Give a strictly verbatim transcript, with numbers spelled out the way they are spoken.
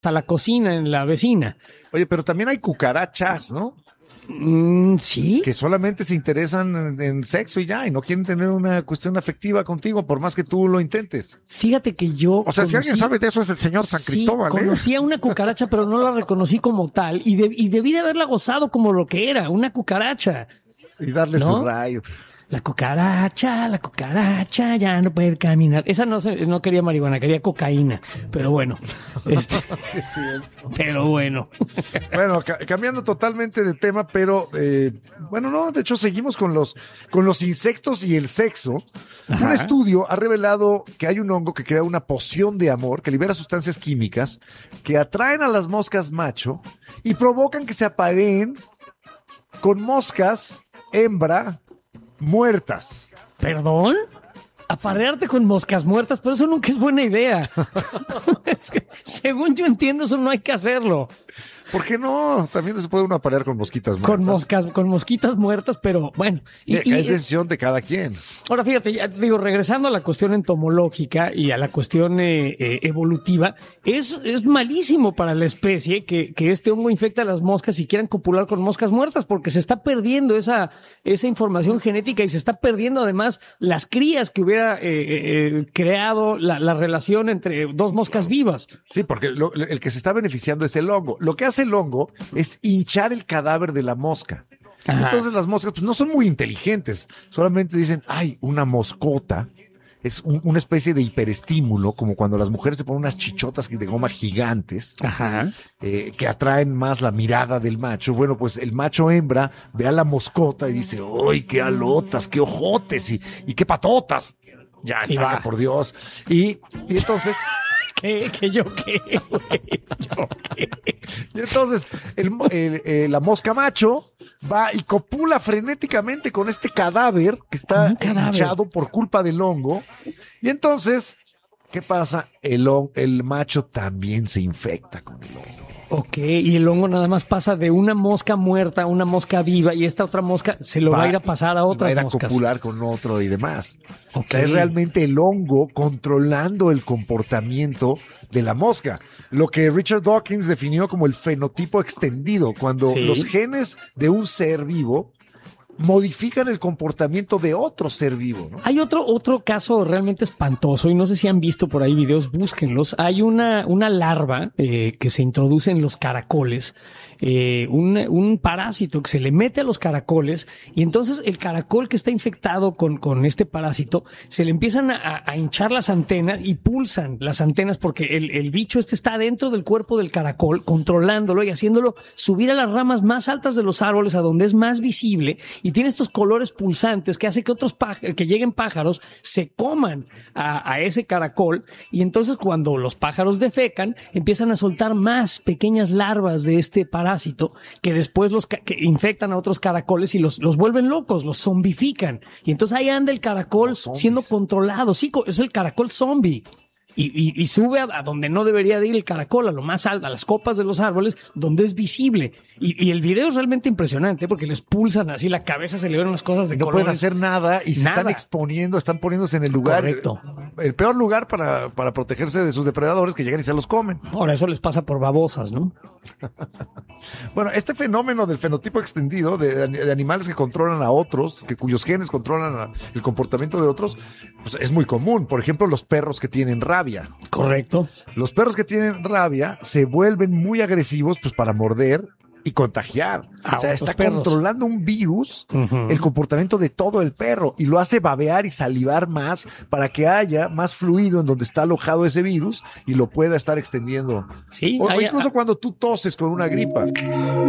hasta la cocina en la vecina. Oye, pero también hay cucarachas, ¿no? Mm, sí. Que solamente se interesan en, en sexo y ya, y no quieren tener una cuestión afectiva contigo, por más que tú lo intentes. Fíjate que yo. O sea, conocí, si alguien sabe de eso es el señor San sí, Cristóbal, ¿eh? Conocí a una cucaracha, pero no la reconocí como tal. Y, de, y debí de haberla gozado como lo que era, una cucaracha. Y darle ¿no? su rayo. La cucaracha, la cucaracha, ya no puede caminar. Esa no se, no quería marihuana, quería cocaína. Pero bueno. Este, pero bueno. Bueno, ca- cambiando totalmente de tema, pero eh, bueno, no, de hecho seguimos con los, con los insectos y el sexo. Ajá. Un estudio ha revelado que hay un hongo que crea una poción de amor que libera sustancias químicas que atraen a las moscas macho y provocan que se apareen con moscas hembra muertas. ¿Perdón? Aparearte con moscas muertas, pero eso nunca es buena idea. Es que, según yo entiendo, eso no hay que hacerlo. ¿Por qué no? También se puede uno aparear con mosquitas muertas. Con moscas, con mosquitas muertas, pero bueno. Y, Y, y es decisión de cada quien. ahora fíjate, ya digo, regresando a la cuestión entomológica y a la cuestión eh, eh, evolutiva, es, es malísimo para la especie que, que este hongo infecte a las moscas y quieran copular con moscas muertas, porque se está perdiendo esa, esa información genética y se está perdiendo además las crías que hubiera eh, eh, creado la, la relación entre dos moscas vivas. Sí, porque lo- el que se está beneficiando es el hongo. Lo que hace el hongo es hinchar el cadáver de la mosca. Ajá. Entonces las moscas pues no son muy inteligentes, solamente dicen, ay, una moscota. Es un- una especie de hiperestímulo, como cuando las mujeres se ponen unas chichotas de goma gigantes, Ajá. eh, que atraen más la mirada del macho. Bueno, pues el macho hembra ve a la moscota y dice, ¡ay, qué alotas, qué ojotes y, y qué patotas! Ya Y está, va. por Dios. Y, y entonces... ¿Qué? ¿Qué yo qué, güey? ¿Yo qué? Y entonces el, mo- el- eh, la mosca macho va y copula frenéticamente con este cadáver que está Un cadáver. hinchado por culpa del hongo. Y entonces, ¿qué pasa? El, hon- el macho también se infecta con el hongo. Ok, y el hongo nada más pasa de una mosca muerta a una mosca viva y esta otra mosca se lo va, a ir a pasar a va otras a ir a moscas. copular con otro y demás. Ok. O sea, es realmente el hongo controlando el comportamiento de la mosca. Lo que Richard Dawkins definió como el fenotipo extendido, cuando Sí. los genes de un ser vivo modifican el comportamiento de otro ser vivo, ¿no? Hay otro, otro caso realmente espantoso y no sé si han visto por ahí videos, búsquenlos. Hay una, una larva eh, que se introduce en los caracoles, eh, un, un parásito que se le mete a los caracoles y entonces el caracol que está infectado con, con este parásito se le empiezan a, a hinchar las antenas y pulsan las antenas porque el, el bicho este está dentro del cuerpo del caracol controlándolo y haciéndolo subir a las ramas más altas de los árboles a donde es más visible y tiene estos colores pulsantes que hace que otros pájaros, que lleguen pájaros se coman a, a ese caracol y entonces cuando los pájaros defecan empiezan a soltar más pequeñas larvas de este parásito que después los ca- que infectan a otros caracoles y los, los vuelven locos, los zombifican y entonces ahí anda el caracol Los zombies. siendo controlado, sí, co- es el caracol zombie. Y, y, y sube a, a donde no debería de ir el caracol, a lo más alto, a las copas de los árboles, donde es visible. Y, y el video es realmente impresionante porque les pulsan así la cabeza, se le ven las cosas de No colores. pueden hacer nada y se Nada. están exponiendo, están poniéndose en el lugar, Correcto. el peor lugar para, para protegerse de sus depredadores que llegan y se los comen. Ahora eso les pasa por babosas, ¿no? Bueno, este fenómeno del fenotipo extendido de, de animales que controlan a otros, que cuyos genes controlan a- el comportamiento de otros, pues es muy común. Por ejemplo, los perros que tienen rabia. Correcto. Los perros que tienen rabia se vuelven muy agresivos pues para morder y contagiar. A o sea, otros está perros. controlando un virus Ujú. el comportamiento de todo el perro y lo hace babear y salivar más para que haya más fluido en donde está alojado ese virus y lo pueda estar extendiendo. Sí, O, o hay- incluso cuando tú toses con una gripa.